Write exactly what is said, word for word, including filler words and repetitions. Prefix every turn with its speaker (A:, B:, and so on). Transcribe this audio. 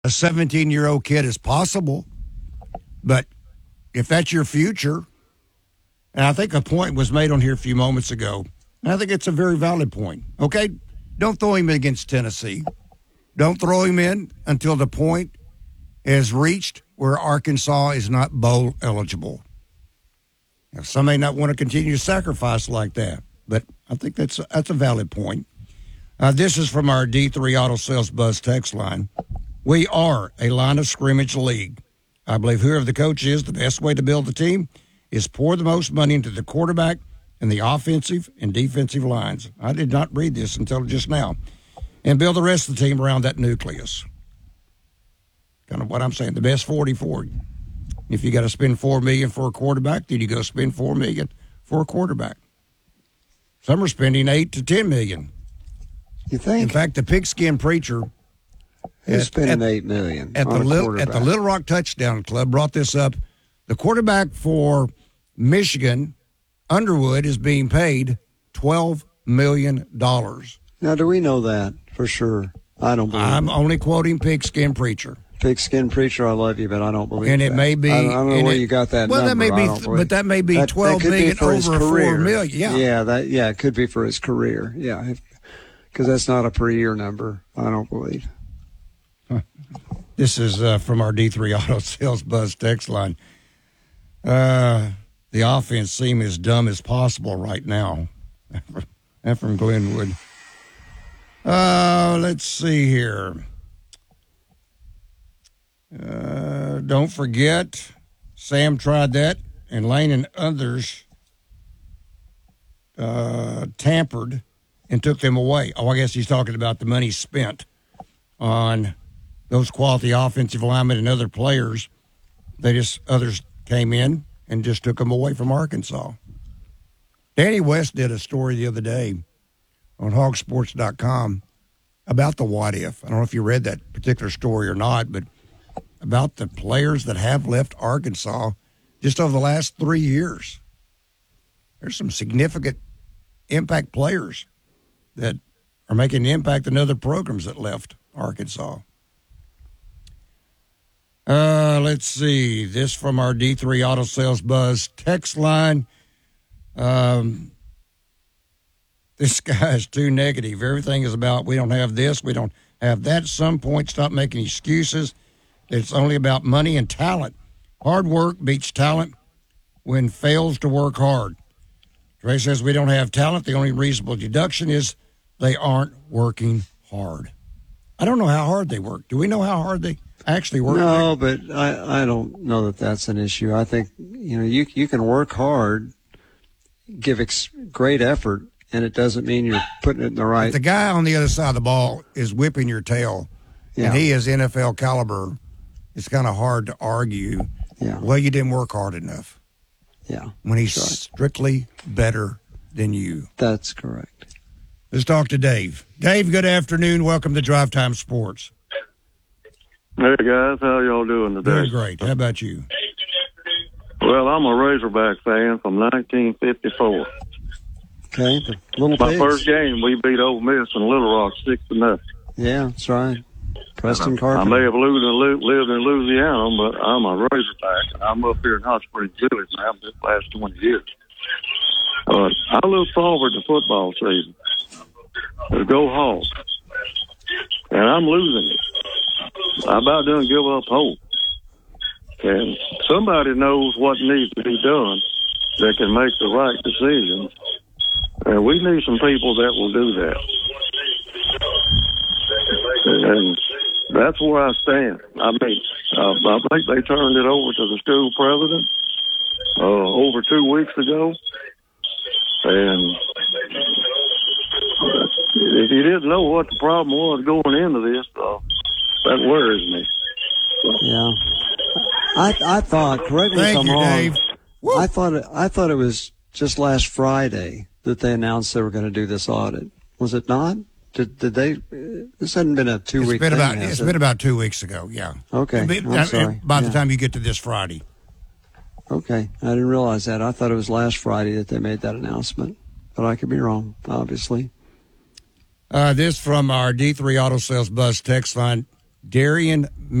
A: a seventeen-year-old kid is possible. But if that's your future, and I think a point was made on here a few moments ago, and I think it's a very valid point. Okay, don't throw him in against Tennessee. Don't throw him in until the point is reached where Arkansas is not bowl eligible. Now, some may not want to continue to sacrifice like that, but I think that's that's a valid point. Uh, this is from our D three Auto Sales Buzz text line. We are a line of scrimmage league. I believe whoever the coach is, the best way to build the team is pour the most money into the quarterback and the offensive and defensive lines. I did not read this until just now. And build the rest of the team around that nucleus. Kind of what I'm saying, the best forty forty. If you got to spend four million dollars for a quarterback, then you go spend four million dollars for a quarterback. Some are spending eight to ten million dollars.
B: You think?
A: In fact, the pigskin preacher
B: Who's spending eight million
A: at the
B: on a
A: little, at the
B: quarterback?
A: Little Rock Touchdown Club brought this up. The quarterback for Michigan, Underwood, is being paid twelve million dollars.
B: Now, do we know that for sure? I don't believe
A: I'm
B: it.
A: only quoting Pigskin Preacher.
B: Pigskin Preacher, I love you, but I don't believe
A: And it
B: that.
A: may be.
B: I don't, I don't know
A: and
B: where
A: it-
B: you got that
A: Well,
B: number.
A: that may
B: I
A: be,
B: don't believe-
A: but that may be
B: That- that
A: twelve
B: could be
A: million
B: for his
A: over
B: career.
A: four million. Yeah,
B: yeah, that yeah, it could be for his career. Yeah, because that's not a per year number. I don't believe.
A: This is uh, from our D three Auto Sales Buzz text line. Uh, the offense seems as dumb as possible right now. And from Glenwood. Uh, let's see here. Uh, don't forget, Sam tried that, and Lane and others uh, tampered and took them away. Oh, I guess he's talking about the money spent on those quality offensive linemen and other players. They just, others came in and just took them away from Arkansas. Danny West did a story the other day on hog sports dot com about the what if. I don't know if you read that particular story or not, but about the players that have left Arkansas just over the last three years. There's some significant impact players that are making an impact in other programs that left Arkansas. Uh, let's see. This from our D three Auto Sales Buzz text line. Um, this guy is too negative. Everything is about we don't have this, we don't have that. At some point, stop making excuses. It's only about money and talent. Hard work beats talent when fails to work hard. Trey says we don't have talent. The only reasonable deduction is they aren't working hard. I don't know how hard they work. Do we know how hard they actually work?
B: No, but I, I don't know that that's an issue. I think, you know, you you can work hard, give ex- great effort, and it doesn't mean you're putting it in the right.
A: If the guy on the other side of the ball is whipping your tail,
B: Yeah.
A: and he is N F L caliber, it's kind of hard to argue,
B: Yeah.
A: well, you didn't work hard enough.
B: Yeah.
A: When he's
B: Right.
A: strictly better than you.
B: That's correct.
A: Let's talk to Dave. Dave, good afternoon. Welcome to Drive Time Sports.
C: Hey, guys. How y'all doing today?
A: Doing great. How about you?
C: Well, I'm a Razorback fan from nineteen fifty-four.
B: Okay. The little
C: My
B: pigs.
C: first game, we beat Ole Miss in Little Rock six to nothing.
B: Yeah, that's right. Preston
C: I
B: Carpenter.
C: may have lived in, lived in Louisiana, but I'm a Razorback, and I'm up here in Hot Springs Village now for the last twenty years. But I look forward to football season. To go Hawks. And I'm losing it. I about done give up hope. And somebody knows what needs to be done that can make the right decisions. And we need some people that will do that. And that's where I stand. I mean, uh, I think they turned it over to the school president uh, over two weeks ago. And if you didn't know what the problem was going into this, uh, that worries me.
B: Yeah. I I thought, correct me
A: Thank
B: if I'm
A: you,
B: wrong.
A: Dave. Woo.
B: I thought it, I thought it was just last Friday that they announced they were going to do this audit. Was it not? Did did they? This hadn't been a two
A: It's
B: week.
A: been
B: thing,
A: about
B: has
A: it's
B: it?
A: been about two weeks ago. Yeah.
B: Okay.
A: By-
B: I'm sorry.
A: By the
B: Yeah.
A: time you get to this Friday.
B: Okay, I didn't realize that. I thought it was last Friday that they made that announcement, but I could be wrong, obviously.
A: Uh, this from our D three Auto Sales Buzz text line. Darian